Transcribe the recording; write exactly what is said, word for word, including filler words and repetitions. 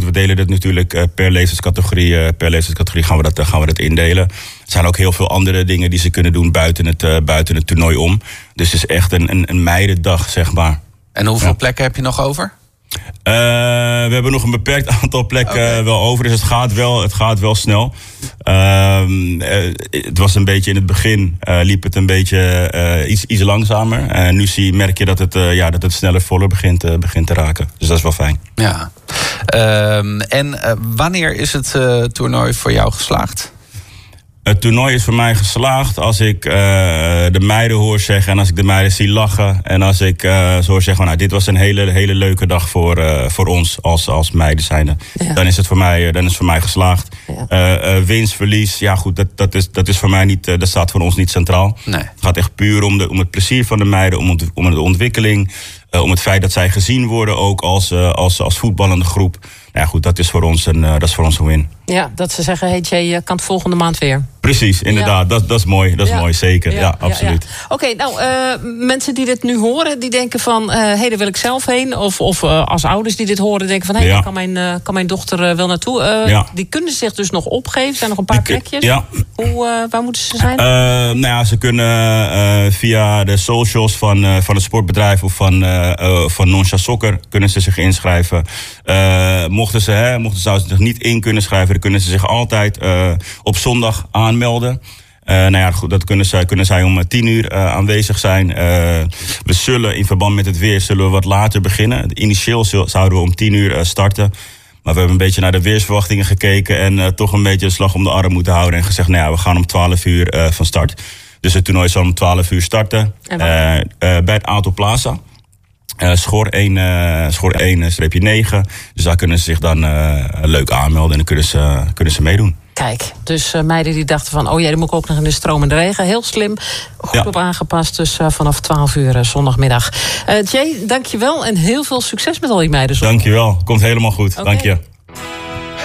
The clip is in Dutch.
we delen het natuurlijk uh, per leeftijdscategorie. Uh, per leeftijdscategorie gaan we, dat, uh, gaan we dat indelen. Er zijn ook heel veel andere dingen die ze kunnen doen buiten het, uh, buiten het toernooi om. Dus het is echt een, een, een meidendag, zeg maar. En hoeveel ja. plekken heb je nog over? Uh, we hebben nog een beperkt aantal plekken okay. wel over, dus het gaat wel, het gaat wel snel. Uh, uh, het was een beetje in het begin, uh, liep het een beetje uh, iets, iets langzamer. En uh, nu zie, merk je dat het, uh, ja, dat het sneller voller begint, uh, begint te raken. Dus dat is wel fijn. Ja. Uh, en uh, wanneer is het uh, toernooi voor jou geslaagd? Het toernooi is voor mij geslaagd als ik uh, de meiden hoor zeggen en als ik de meiden zie lachen. En als ik uh, zo hoor zeggen, nou, dit was een hele, hele leuke dag voor, uh, voor ons als, als meiden zijnde. Ja. Dan is het voor mij, dan is het voor mij geslaagd. Ja. Uh, uh, winst, verlies, ja goed, dat, dat, is, dat is voor mij niet, uh, dat staat voor ons niet centraal. Nee. Het gaat echt puur om, de, om het plezier van de meiden, om, het, om de ontwikkeling. Uh, om het feit dat zij gezien worden ook als, uh, als, als voetballende groep. Nou ja, goed, dat is voor ons een, uh, dat is voor ons een win. Ja, dat ze zeggen, hey Jay, je kan het volgende maand weer. Precies, inderdaad. Ja. Dat, dat is mooi, dat is ja. mooi, zeker. Ja, ja absoluut. Ja, ja. Oké, okay, nou, uh, mensen die dit nu horen, die denken van, hé, uh, hey, daar wil ik zelf heen. Of, of uh, als ouders die dit horen, denken van, hé, hey, ja. daar kan mijn, uh, kan mijn dochter uh, wel naartoe. Uh, ja. Die kunnen zich dus nog opgeven. Er zijn nog een paar die, plekjes. Ja. Hoe, uh, waar moeten ze zijn? Uh, nou ja, ze kunnen uh, via de socials van, uh, van het sportbedrijf of van, uh, uh, van Nonsja Soccer kunnen ze zich inschrijven. Uh, mochten ze, hè, mochten ze zich niet in kunnen schrijven, dan kunnen ze zich altijd uh, op zondag aanmelden. Uh, nou ja, goed, dat kunnen zij, kunnen zij om tien uur uh, aanwezig zijn. Uh, we zullen in verband met het weer zullen we wat later beginnen. Initieel zouden we om tien uur uh, starten. Maar we hebben een beetje naar de weersverwachtingen gekeken en uh, toch een beetje een slag om de arm moeten houden. En gezegd, nou ja, we gaan om twaalf uur uh, van start. Dus het toernooi zal om twaalf uur starten. Uh, uh, bij het Aalto Plaza. Uh, Schor één, uh, Schor één negen. Dus daar kunnen ze zich dan uh, leuk aanmelden en dan kunnen ze, uh, kunnen ze meedoen. Kijk, dus uh, meiden die dachten van, oh ja, dan moet ik ook nog in de stromende regen. Heel slim, goed ja. op aangepast. Dus uh, vanaf twaalf uur uh, zondagmiddag. Uh, Jay, dank je wel en heel veel succes met al die meiden. Dank je wel, komt helemaal goed. Okay. Dank je.